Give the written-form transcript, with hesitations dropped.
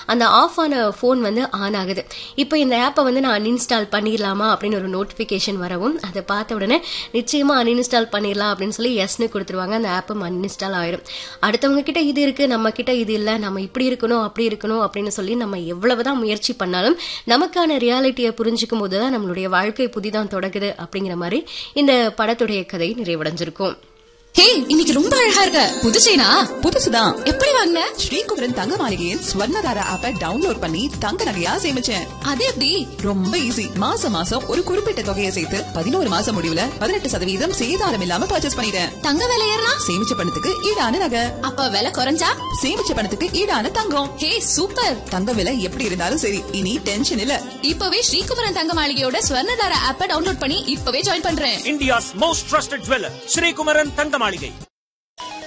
அந்த ஆஃப் ஆன போன் வந்து ஆன் ஆகுது. இப்போ இந்த ஆப்பை வந்து நான் அன்இன்ஸ்டால் பண்ணிடலாமா அப்படின்னு ஒரு நோட்டிபிகேஷன் வரவும் அதை பார்த்த உடனே நிச்சயமா அன்இன்ஸ்டால் பண்ணிடலாம் அப்படின்னு சொல்லி எஸ்னு கொடுத்துருவாங்க. அந்த ஆப்பும் அன்இன்ஸ்டால் ஆயிரும். அடுத்தவங்க கிட்ட இது இருக்கு, நம்ம கிட்ட இது இல்ல, நம்ம இப்படி இருக்கணும் அப்படி இருக்கணும் அப்படின்னு சொல்லி நம்ம எவ்வளவுதான் முயற்சி பண்ணாலும் நமக்கான ரியாலிட்டியை புரிஞ்சுக்கும் போதுதான் நம்மளுடைய வாழ்க்கை புதிதான் தொடங்குது அப்படிங்கிற மாதிரி இந்த படத்துடைய கதை நிறைவடைஞ்சிருக்கும். ஹே, இன்னைக்கு ரொம்ப அழகா இருக்க. புது செயினா? புதுசுதான். எப்படி வாங்குன? ஸ்ரீகுமரன் தங்க மாளிகையின் ஸ்வர்ணதாரா ஆப்பை டவுன்லோட் பண்ணி தங்க நகையா சேமிச்சேன். அது எப்படி? ரொம்ப ஈஸி. மாசம் மாசம் ஒரு குறிப்பிட்ட தொகையை சேர்த்து 11 மாசம் முடிவுல 18% சேதாரம் இல்லாம பர்ச்சேஸ் பண்ணிட்டேன். தங்க விலை ஏறினா? சேமிச்ச பணத்துக்கு ஈடான நகை. அப்ப விலை குறைஞ்சா? சேமிச்ச பணத்துக்கு ஈடான தங்கம். ஹே, சூப்பர். தங்க விலை எப்படி இருந்தாலும் சரி, இனி டென்ஷன் இல்ல. இப்பவே ஸ்ரீகுமரன் தங்க மாளிகையோட ஸ்வர்ணதாரா ஆப்பை டவுன்லோட் பண்ணி இப்பவே ஜாயின் பண்றேன். India's most trusted jeweler, Sri Kumaran Tanga Maligai.